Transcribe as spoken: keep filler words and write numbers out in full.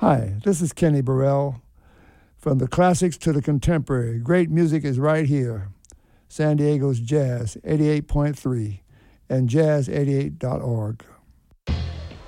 Hi, this is Kenny Burrell. From the classics to the contemporary, great music is right here. San Diego's Jazz eighty-eight point three and jazz eighty-eight dot org.